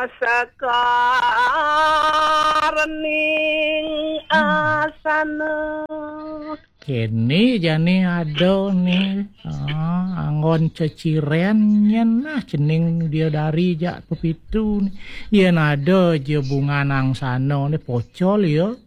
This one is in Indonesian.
sakarening asana kene jane ado nih anggon ceciren yen nah cening dia dari jak pepitu yen ada je bunga nang sano nih pocol ya